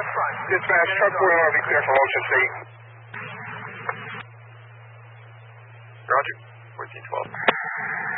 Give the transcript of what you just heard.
front. Dispatch, truck 4 be clear for Ocean State. Roger. 1412.